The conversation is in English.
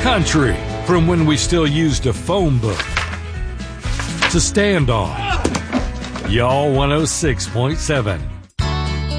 country, from when we still used a phone book to stand on. Y'all 106.7.